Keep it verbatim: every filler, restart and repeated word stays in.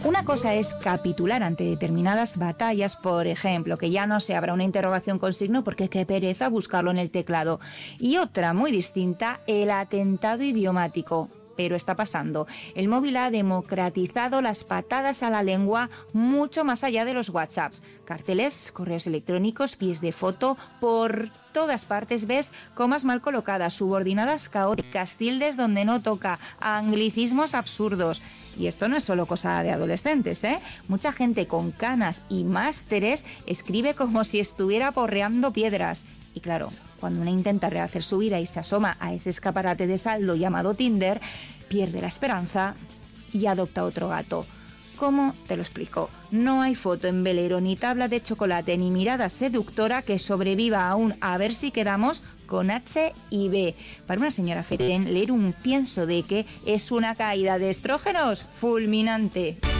Una cosa es capitular ante determinadas batallas, por ejemplo, que ya no se abra una interrogación con signo porque qué pereza buscarlo en el teclado. Y otra muy distinta, el atentado idiomático. Pero está pasando. El móvil ha democratizado las patadas a la lengua mucho más allá de los WhatsApps. Carteles, correos electrónicos, pies de foto, por todas partes ves comas mal colocadas, subordinadas caóticas, tildes donde no toca, anglicismos absurdos. Y esto no es solo cosa de adolescentes, ¿eh? Mucha gente con canas y másteres escribe como si estuviera porreando piedras. Y claro, cuando una intenta rehacer su vida y se asoma a ese escaparate de saldo llamado Tinder, pierde la esperanza y adopta otro gato. ¿Cómo? Te lo explico. No hay foto en velero, ni tabla de chocolate, ni mirada seductora que sobreviva a un a ver si quedamos con H y B. Para una señora Feten, leer un pienso de que es una caída de estrógenos fulminante.